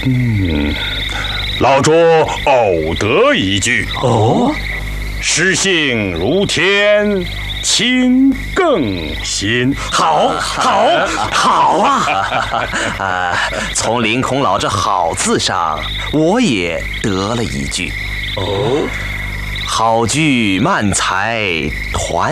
老拙偶得一句。 哦， 诗性如天，清更新。 好啊！从凌空老这好字上，我也得了一句。哦，好句慢才团